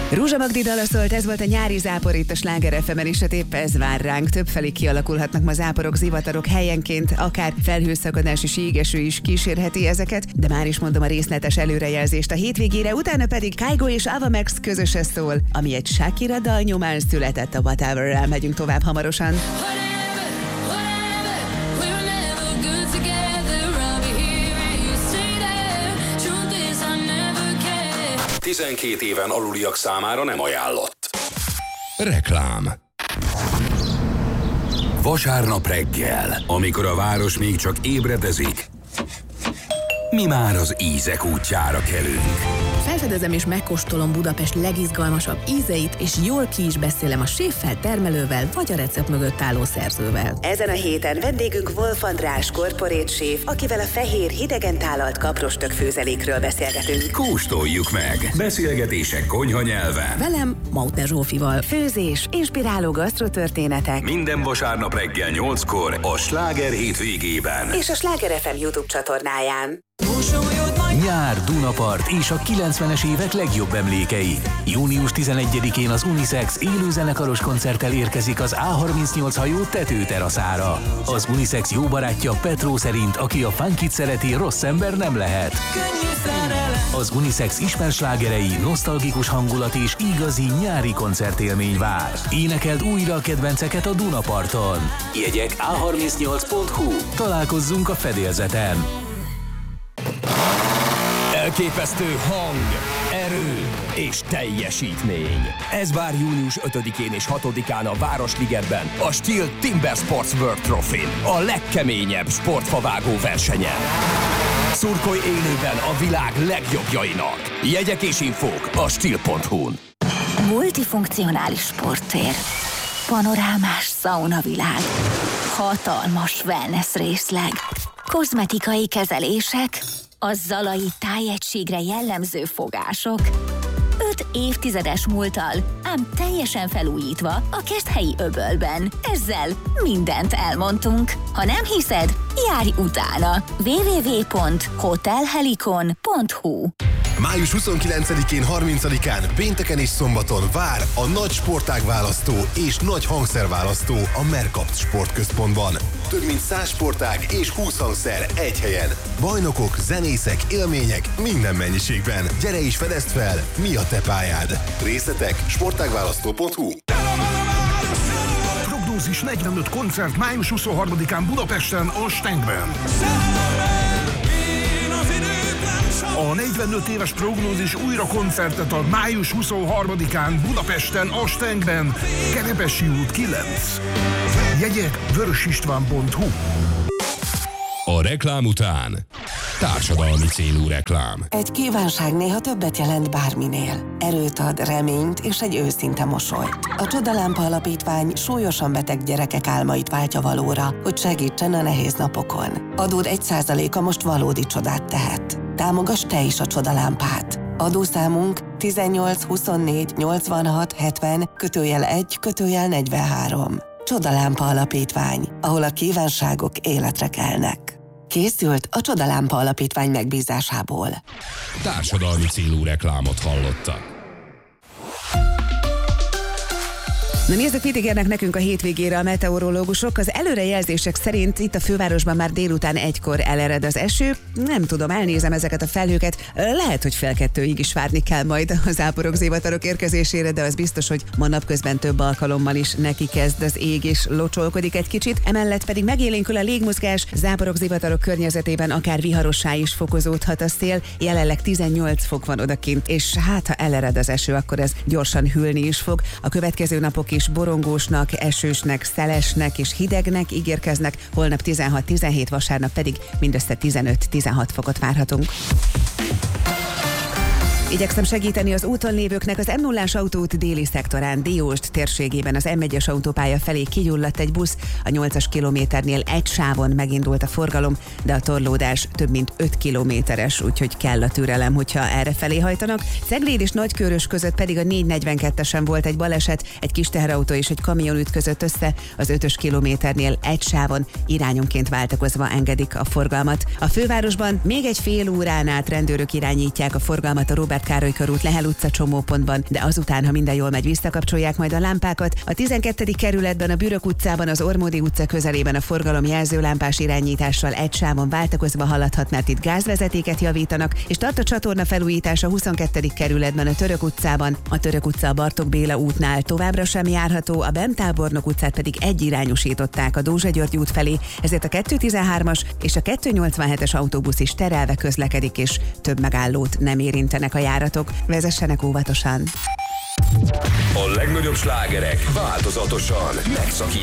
Rózsa Magdi dala szólt, ez volt a nyári zápor itt a Sláger FM-en, és épp ez vár ránk. Többfelé kialakulhatnak ma záporok, zivatarok, helyenként akár felhőszakadás és jégeső is kísérheti ezeket, de már is mondom a részletes előrejelzést a hétvégére, utána pedig Kygo és Ava Max közöse szól, ami egy Shakira dal nyomán született, a Whatever-rel megyünk tovább hamarosan. 12 éven aluliak számára nem ajánlott. Reklám. Vasárnap reggel, amikor a város még csak ébredezik, mi már az ízek útjára kelünk. Felfedezem és megkóstolom Budapest legizgalmasabb ízeit, és jól ki is beszélem a séffel, termelővel vagy a recept mögött álló szerzővel. Ezen a héten vendégünk Wolf András, corporate séf, akivel a fehér, hidegen tálalt kaprostök főzelékről beszélgetünk. Kóstoljuk meg! Beszélgetések konyha nyelven. Velem, Mautner Zsófival. Főzés, inspiráló gasztrotörténetek. Minden vasárnap reggel 8-kor a Sláger hétvégében. És a Sláger FM YouTube csatornáján. Nyár, Dunapart és a 90-es évek legjobb emlékei. Június 11-én az Unisex élőzenekaros koncerttel érkezik az A38 hajó tetőteraszára. Az Unisex jó barátja Petró szerint, aki a funkit szereti, rossz ember nem lehet. Az Unisex ismerslágerei, nosztalgikus hangulat és igazi nyári koncertélmény vár. Énekeld újra a kedvenceket a Dunaparton. Jegyek a38.hu. Találkozzunk a fedélzeten. Elképesztő hang, erő és teljesítmény. Ez vár június 5-én és 6-án a Városligetben, a Steel Timber Sports World Trophy-n, a legkeményebb sportfavágó versenyen. Szurkolj élőben a világ legjobbjainak. Jegyek és infók a steel.hu-n. Multifunkcionális sporttér, panorámás szaunavilág, hatalmas wellness részleg, kozmetikai kezelések, a Zalai tájegységre jellemző fogások. 5 évtizedes múlttal, ám teljesen felújítva a Keszthelyi öbölben. Ezzel mindent elmondtunk. Ha nem hiszed, járj utána. www.hotelhelikon.hu. Május 29-én, 30-án, pénteken és szombaton vár a nagy sportágválasztó és nagy hangszerválasztó a Mercapt Sportközpontban. Több mint 100 sportág és 20 hangszer egy helyen. Bajnokok, zenészek, élmények minden mennyiségben. Gyere és fedezd fel, mi a te pályád. Részletek sportágválasztó.hu. Prognózis 45 koncert május 23-án Budapesten, a Stenkben. A 45 éves Prognózis újra koncertet ad május 23-án Budapesten, a Stenkben, Kerepesi út 9. Jegyek vörösistván.hu. A reklám után társadalmi célú reklám. Egy kívánság néha többet jelent bárminél. Erőt ad, reményt és egy őszinte mosolyt. A Csodalámpa Alapítvány súlyosan beteg gyerekek álmait váltja valóra, hogy segítsen a nehéz napokon. Adód 1%-a most valódi csodát tehet. Támogass te is a Csodalámpát. Adószámunk 18 24 86 70 /1/43. Csodalámpa Alapítvány, ahol a kívánságok életre kelnek. Készült a Csodalámpa Alapítvány megbízásából. Társadalmi célú reklámot hallottak. Na nézzük, mit ígérnek nekünk a hétvégére a meteorológusok. Az előrejelzések szerint itt a fővárosban már délután 1-kor elered az eső. Nem tudom, elnézem ezeket a felhőket. Lehet, hogy fél 2-ig is várni kell majd a záporok, zivatarok érkezésére, de az biztos, hogy ma napközben több alkalommal is neki kezd az ég és locsolkodik egy kicsit. Emellett pedig megélénkül a légmozgás, záporok, zivatarok környezetében akár viharossá is fokozódhat a szél. Jelenleg 18 fok van odakint, és hát ha elered az eső, akkor ez gyorsan hűlni is fog. A következő napok is borongósnak, esősnek, szelesnek és hidegnek ígérkeznek, holnap 16-17, vasárnap pedig mindössze 15-16 fokot várhatunk. Igyekszem segíteni az úton lévőknek. Az M0-ás autóút déli szektorán, Diósd térségében az M1-es autópálya felé kigyulladt egy busz. A 8-as kilométernél egy sávon megindult a forgalom, de a torlódás több mint 5 kilométeres, úgyhogy kell a türelem, hogyha erre felé hajtanak. Cegléd és Nagykőrös között pedig a 442-esen volt egy baleset, egy kis teherautó és egy kamion ütközött össze. Az 5-ös kilométernél egy sávon irányonként váltakozva engedik a forgalmat. A fővárosban még egy fél órán át rendőrök irányítják a forgalmat a Róbert Árpád Károly körút, Lehel utca csomópontban, de azután, ha minden jól megy, visszakapcsolják majd a lámpákat. A 12. kerületben, a Bürök utcában, az Ormódi utca közelében a forgalom jelzőlámpás irányítással egy sávon váltakozva haladhat, mert itt gázvezetéket javítanak, és tart a csatorna felújítás a 22. kerületben, a Török utcában. A Török utca a Bartók Béla útnál továbbra sem járható, a Bem Tábornok utcát pedig egyirányosították a Dózsa György út felé, ezért a 213-as és a 287-es autóbusz is terelve közlekedik, és több megállót nem érintenek a járatok. Vezessenek óvatosan! A legnagyobb slágerek változatosan megszakítják